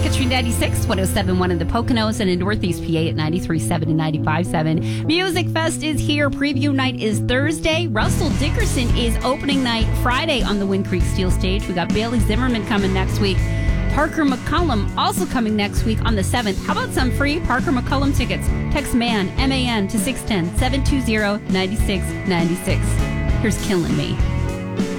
Katrina 96, 107.1 in the Poconos, and in Northeast PA at 93.7 and 95.7. Music Fest is here. Preview night is Thursday. Russell Dickerson is opening night Friday on the Wind Creek Steel Stage. We got Bailey Zimmerman coming next week. Parker McCullum also coming next week on the 7th. How about some free Parker McCullum tickets? Text MAN, M-A-N, to 610-720-9696. Here's Killing Me.